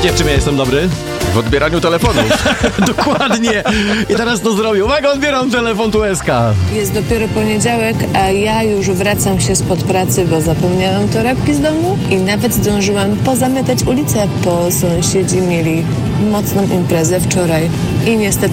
Wiecie, w czym ja jestem dobry? W odbieraniu telefonów. Dokładnie. I teraz to zrobię. Uwaga, odbieram telefon tu SK. Jest dopiero poniedziałek, a ja już wracam się spod pracy, bo zapomniałam torebki z domu i nawet zdążyłam pozamiatać ulicę, bo sąsiedzi mieli mocną imprezę wczoraj i niestety